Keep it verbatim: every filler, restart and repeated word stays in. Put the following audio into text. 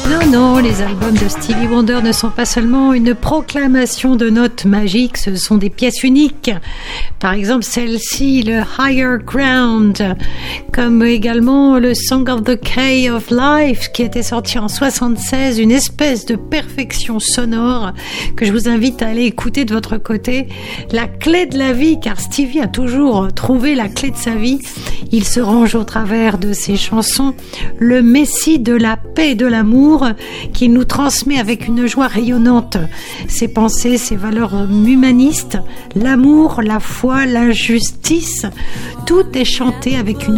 Non, non, les albums de Stevie Wonder ne sont pas seulement une proclamation de notes magiques, ce sont des pièces uniques. Par exemple, celle-ci, le Higher Ground, comme également le Song of the Key of Life, qui était sorti en soixante-seize, une espèce de perfection sonore que je vous invite à aller écouter de votre côté. La clé de la vie, car Stevie a toujours trouvé la clé de sa vie. Il se range au travers de ses chansons, le messie de la paix et de l'amour, qu'il nous transmet avec une joie rayonnante. Ses pensées, ses valeurs humanistes, l'amour, la foi, la justice, tout est chanté avec une